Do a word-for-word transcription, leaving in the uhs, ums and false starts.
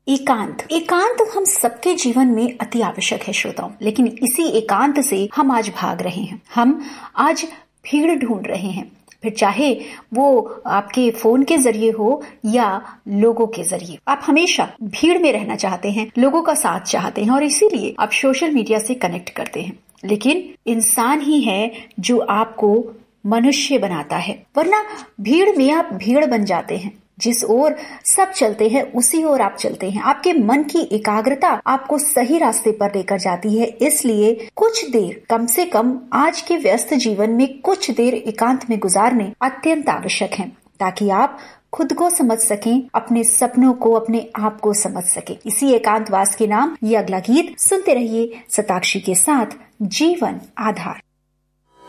एकांत एकांत हम सबके जीवन में अति आवश्यक है श्रोताओं, लेकिन इसी एकांत से हम आज भाग रहे हैं। हम आज भीड़ ढूंढ रहे हैं, फिर चाहे वो आपके फोन के जरिए हो या लोगों के जरिए। आप हमेशा भीड़ में रहना चाहते हैं, लोगों का साथ चाहते हैं और इसीलिए आप सोशल मीडिया से कनेक्ट करते हैं। लेकिन इंसान ही है जो आपको मनुष्य बनाता है, वरना भीड़ में आप भीड़ बन जाते हैं। जिस ओर सब चलते हैं उसी ओर आप चलते हैं। आपके मन की एकाग्रता आपको सही रास्ते पर लेकर जाती है। इसलिए कुछ देर, कम से कम आज के व्यस्त जीवन में कुछ देर एकांत में गुजारने अत्यंत आवश्यक है, ताकि आप खुद को समझ सकें, अपने सपनों को, अपने आप को समझ सकें। इसी एकांतवास के नाम ये अगला गीत सुनते रहिए शताक्षी के साथ, जीवन आधार।